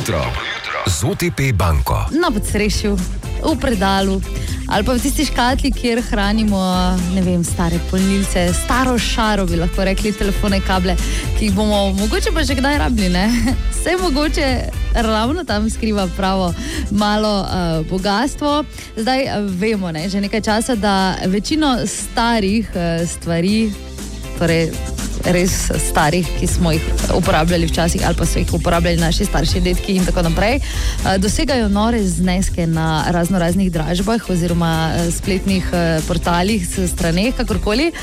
jutro z OTP banko. Na podsrešju, v predalu ali pa v tisti škatli, kjer hranimo, ne vem, stare polnilce, staro šaro, bi lahko rekli, telefone, kable, ki jih bomo mogoče pa že kdaj rabili, ne? Vse mogoče ravno tam skriva pravo malo bogatstvo. Zdaj vemo, ne, že nekaj časa, da večino starih stvari, torej res starih, ki smo jih uporabljali včasih ali pa so jih uporabljali naši starši, dedki in tako naprej, dosegajo nore zneske na raznoraznih dražbah oziroma spletnih portalih, straneh, kakorkoli.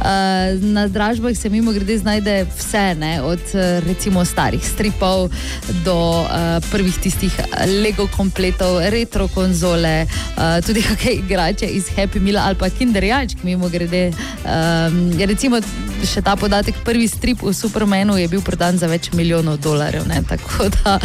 Na dražbah se mimogrede znajde vse, ne, od recimo starih stripov do prvih tistih Lego kompletov, retro konzole, tudi kakšne igrače iz Happy Meala ali pa Kinder jajčk, mimogrede. Recimo še ta podatek, prvi strip v Supermanu je bil prodan za več milijonov dolarjev, ne? Tako da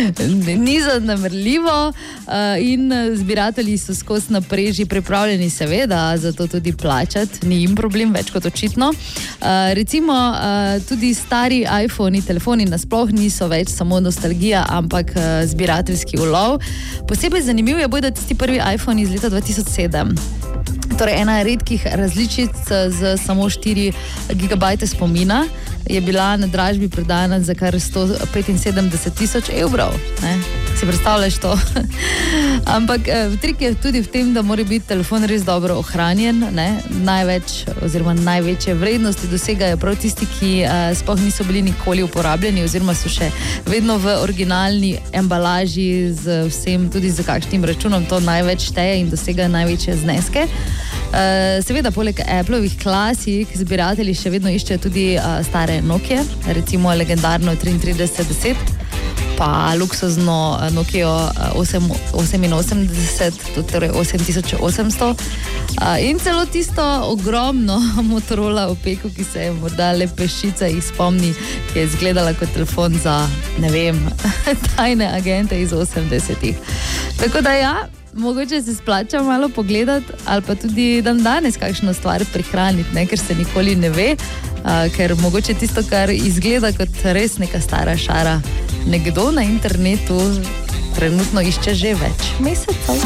ni zanemrljivo in zbiratelji so skozi napreži pripravljeni seveda za to tudi plačati, ni jim problem, več kot očitno. Recimo tudi stari iPhone-i, telefoni nasploh niso več samo nostalgija, ampak zbirateljski ulov. Posebej zanimiv je bojda tisti prvi iPhone iz leta 2007. Torej, ena redkih različic z samo 4 GB spomina je bila na dražbi prodana za kar 175.000 evrov. Ne? Si predstavljaš to? Ampak trik je tudi v tem, da mora biti telefon res dobro ohranjen. Ne? Največ oziroma največje vrednosti dosegajo prav tisti, ki sploh niso bili nikoli uporabljeni oziroma so še vedno v originalni embalaži z vsem, tudi z kakšnim računom, to največ šteje in dosegajo največje zneske. Seveda, poleg Applovih klasik, zbiratelji še vedno iščejo tudi stare Nokia, recimo legendarno 3310, pa luksuzno Nokio 88, torej 8800 in celo tisto ogromno Motorola Opeko, ki se je morda le peščica jih spomni, ki je izgledala kot telefon za, ne vem, tajne agente iz 80-ih. Tako da ja, mogoče se splača malo pogledati ali pa tudi dan danes kakšno stvar prihraniti, ne? Ker se nikoli ne ve, ker mogoče tisto, kar izgleda kot res neka stara šara, nekdo na internetu trenutno išče že več mesecev.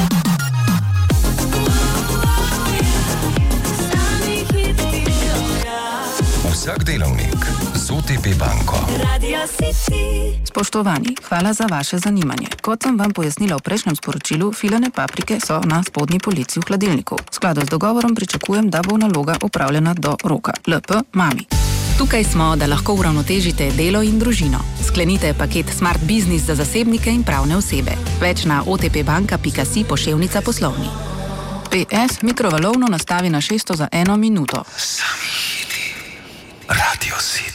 Vsak delovnik z OTP banko. Spoštovani, hvala za vaše zanimanje. Kot sem vam pojasnila v prejšnjem sporočilu, filane paprike so na spodnji polici v hladilniku. V skladu z dogovorom pričakujem, da bo naloga opravljena do roka. LP mami. Tukaj smo, da lahko uravnotežite delo in družino. Sklenite paket Smart Business za zasebnike in pravne osebe. Več na otpbanka.si / poslovni. PS mikrovalovno nastavi na 600 za 1 minuto. Sami hiti. Radio City.